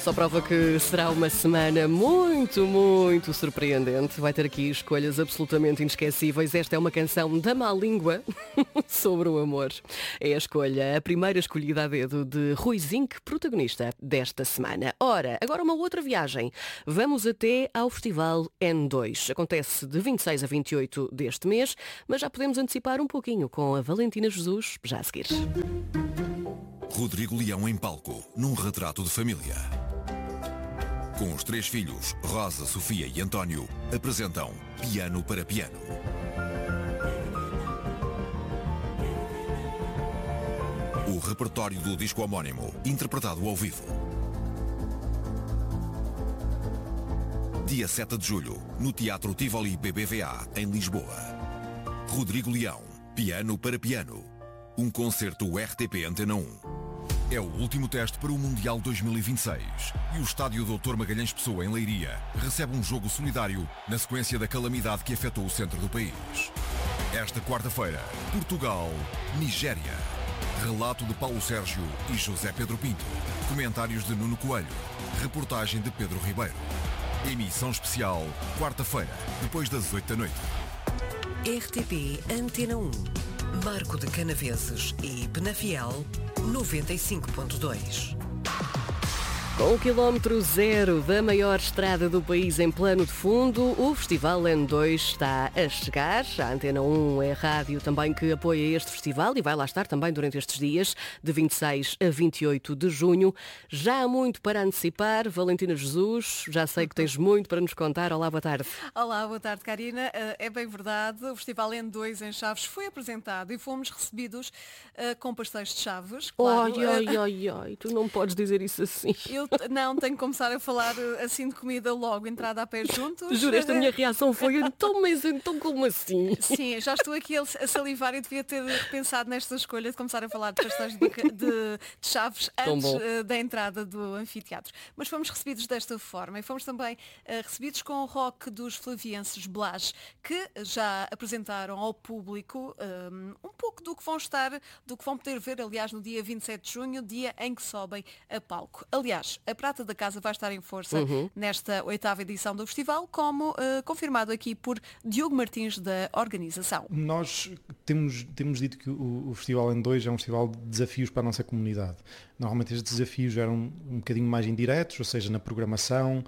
Só prova que será uma semana muito surpreendente. Vai ter aqui escolhas absolutamente inesquecíveis. Esta é uma canção da má língua sobre o amor. É a escolha, a primeira escolhida a dedo de Rui Zinck, protagonista desta semana. Ora, agora uma outra viagem. Vamos até ao Festival N2. Acontece de 26 a 28 deste mês, mas já podemos antecipar um pouquinho com a Valentina Jesus, já a seguir. Rodrigo Leão em palco, num retrato de família. Com os 3 filhos, Rosa, Sofia e António, apresentam Piano para Piano. O repertório do disco homónimo, interpretado ao vivo. Dia 7 de julho, no Teatro Tivoli BBVA, em Lisboa. Rodrigo Leão, Piano para Piano. Um concerto RTP Antena 1. É o último teste para o Mundial 2026 e o estádio Dr. Magalhães Pessoa, em Leiria, recebe um jogo solidário na sequência da calamidade que afetou o centro do país. Esta quarta-feira, Portugal, Nigéria. Relato de Paulo Sérgio e José Pedro Pinto. Comentários de Nuno Coelho. Reportagem de Pedro Ribeiro. Emissão especial, quarta-feira, depois das 8 da noite. RTP Antena 1. Marco de Canaveses e Penafiel 95.2. Com o quilómetro zero da maior estrada do país em plano de fundo, o Festival N2 está a chegar. A Antena 1 é a rádio também que apoia este festival e vai lá estar também durante estes dias, de 26 a 28 de junho. Já há muito para antecipar. Valentina Jesus, já sei que tens muito para nos contar. Olá, boa tarde. Olá, boa tarde, Karina. É bem verdade, o Festival N2 em Chaves foi apresentado e fomos recebidos com pastéis de Chaves. Claro. Ai, tu não podes dizer isso assim. Eu não tenho que começar a falar assim de comida logo, entrada a pé juntos. Juro, esta minha reação foi então como assim? Sim, já estou aqui a salivar e devia ter pensado nesta escolha de começar a falar de pastéis de Chaves antes da entrada do anfiteatro. Mas fomos recebidos desta forma e fomos também recebidos com o rock dos flavienses Blas, que já apresentaram ao público um pouco do que vão poder ver, aliás, no dia 27 de junho, dia em que sobem a palco. Aliás, a prata da casa vai estar em força nesta 8ª edição do festival, como confirmado aqui por Diogo Martins da organização. Nós temos dito que o Festival N2 é um festival de desafios para a nossa comunidade. Normalmente estes desafios eram um bocadinho mais indiretos, ou seja, na programação,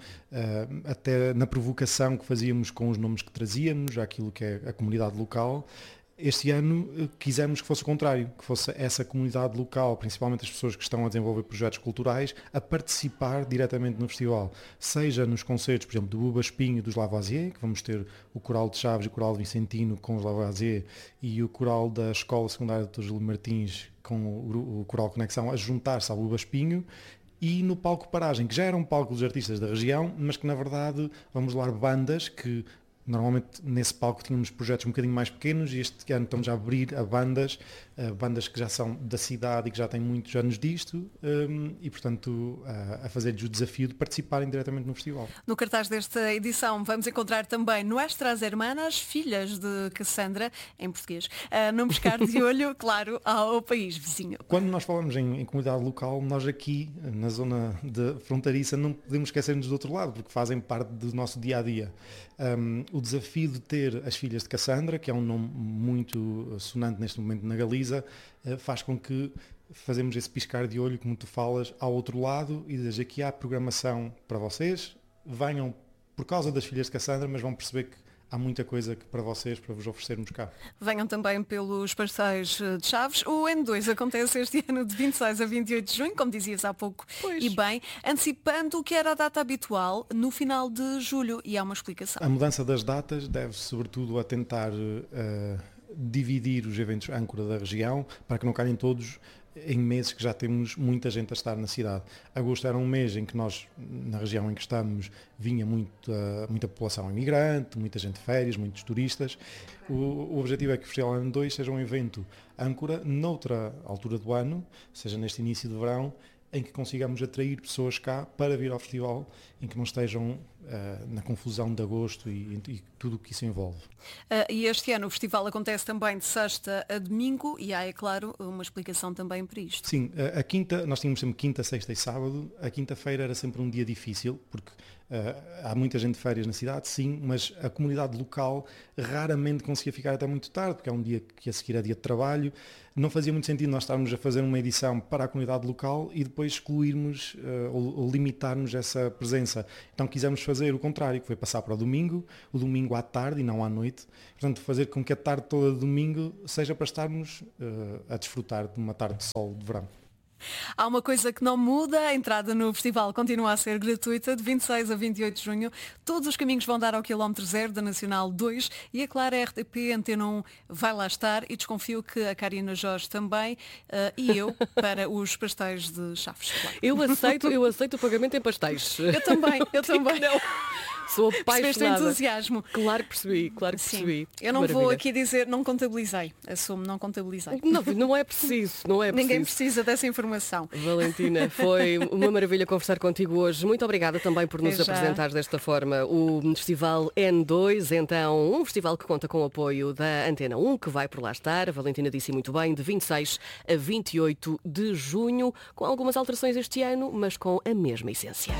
até na provocação que fazíamos com os nomes que trazíamos, aquilo que é a comunidade local. Este ano quisemos que fosse o contrário, que fosse essa comunidade local, principalmente as pessoas que estão a desenvolver projetos culturais, a participar diretamente no festival. Seja nos concertos, por exemplo, do Buba Espinho e dos Lavoisier, que vamos ter o Coral de Chaves e o Coral de Vicentino com os Lavoisier e o Coral da Escola Secundária Dr. Júlio Martins com o Coral Conexão a juntar-se ao Buba Espinho. E no palco Paragem, que já era um palco dos artistas da região, mas que na verdade vamos lá bandas que... Normalmente nesse palco tínhamos projetos um bocadinho mais pequenos e este ano estamos a abrir a bandas que já são da cidade e que já têm muitos anos disto e, portanto, a fazer-lhes o desafio de participarem diretamente no festival. No cartaz desta edição vamos encontrar também Nuestras Hermanas, filhas de Cassandra, em português, num pescar de olho, claro, ao país vizinho. Quando nós falamos em comunidade local, nós aqui, na zona de fronteiriça, não podemos esquecer-nos do outro lado, porque fazem parte do nosso dia-a-dia. O desafio de ter as filhas de Cassandra, que é um nome muito sonante neste momento na Galiza, faz com que fazemos esse piscar de olho, como tu falas, ao outro lado e desde aqui há programação para vocês. Venham por causa das filhas de Cassandra, mas vão perceber que há muita coisa que para vocês, para vos oferecermos cá. Venham também pelos pastéis de Chaves. O N2 acontece este ano de 26 a 28 de junho, como dizias há pouco, e bem, antecipando o que era a data habitual no final de julho. E há uma explicação. A mudança das datas deve-se sobretudo a tentar dividir os eventos âncora da região para que não calhem todos em meses que já temos muita gente a estar na cidade. Agosto era um mês em que nós, na região em que estamos, vinha muita população imigrante, muita gente de férias, muitos turistas. O objetivo é que o Festival N2 seja um evento âncora noutra altura do ano, seja neste início de verão, em que consigamos atrair pessoas cá para vir ao festival, em que não estejam na confusão de agosto e tudo o que isso envolve. E este ano o festival acontece também de sexta a domingo e há, é claro, uma explicação também para isto. Sim, a quinta, nós tínhamos sempre quinta, sexta e sábado. A quinta-feira era sempre um dia difícil, porque há muita gente de férias na cidade, sim, mas a comunidade local raramente conseguia ficar até muito tarde, porque é um dia que a seguir é dia de trabalho. Não fazia muito sentido nós estarmos a fazer uma edição para a comunidade local e depois excluirmos ou limitarmos essa presença. Então quisemos fazer o contrário, que foi passar para o domingo à tarde e não à noite. Portanto, fazer com que a tarde toda de domingo seja para estarmos a desfrutar de uma tarde de sol de verão. Há uma coisa que não muda, a entrada no festival continua a ser gratuita, de 26 a 28 de junho. Todos os caminhos vão dar ao quilómetro 0 da Nacional 2 e, é claro, a RTP Antena 1 vai lá estar e desconfio que a Karina Jorge também e eu para os pastéis de Chaves. Claro. Eu aceito o pagamento em pastéis. Eu também. Não. Sou apaixonada. Este entusiasmo. Claro que percebi. Sim. Eu não vou aqui dizer, não contabilizei. Assumo, não contabilizei. Não é preciso. Ninguém precisa dessa informação. Valentina, foi uma maravilha conversar contigo hoje. Muito obrigada também por nos apresentares desta forma o Festival N2, então um festival que conta com o apoio da Antena 1, que vai por lá estar. A Valentina disse muito bem, de 26 a 28 de junho, com algumas alterações este ano, mas com a mesma essência.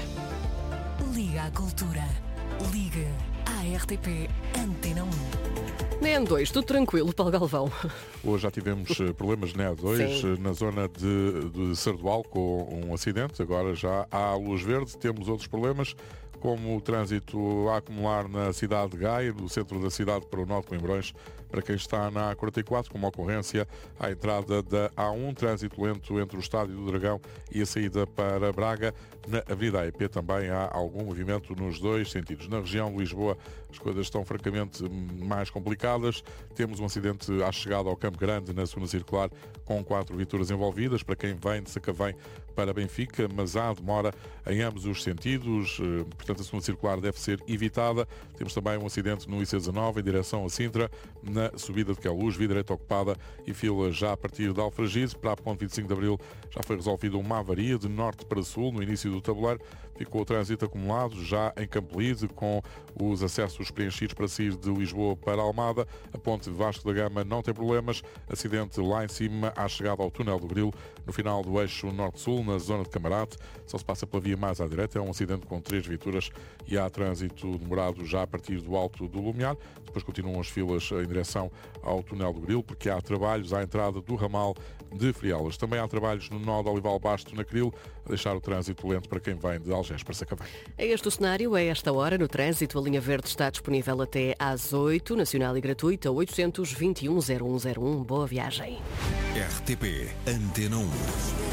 Liga à Cultura. Liga à RTP Antena 1. Na N2, tudo tranquilo, Paulo Galvão? Hoje já tivemos problemas na E2, na zona de Sardual, com um acidente. Agora já há luz verde. Temos outros problemas, como o trânsito a acumular na cidade de Gaia, do centro da cidade para o norte de Coimbrões, para quem está na A44, com uma ocorrência à entrada da A1, trânsito lento entre o Estádio do Dragão e a saída para Braga. Na Avenida AEP também há algum movimento nos dois sentidos. Na região de Lisboa as coisas estão francamente mais complicadas. Temos um acidente à chegada ao Campo Grande, na segunda circular, com 4 viaturas envolvidas, para quem vem de Sacavém para Benfica, mas há demora em ambos os sentidos, portanto a segunda circular deve ser evitada. Temos também um acidente no IC19 em direção a Sintra, na subida de Queluz, via direita ocupada e fila já a partir de Alfragide. Para a ponte 25 de Abril já foi resolvida uma avaria de norte para sul no início do tabuleiro. Ficou o trânsito acumulado já em Campolide, com os acessos preenchidos para sair de Lisboa para Almada. A ponte de Vasco da Gama não tem problemas. Acidente lá em cima, à chegada ao túnel do Grilo, no final do eixo norte-sul, na zona de Camarate. Só se passa pela via mais à direita. É um acidente com 3 viaturas e há trânsito demorado já a partir do Alto do Lumiar. Depois continuam as filas em direção ao túnel do Grilo, porque há trabalhos à entrada do ramal de Frielas. Também há trabalhos no nó de Olival Basto, na Cril, a deixar o trânsito lento para quem vem de Algés para Sacavém. É este o cenário, a esta hora no trânsito. A linha verde está disponível até às 8, nacional e gratuita, 821 0101. Boa viagem. RTP Antena 1.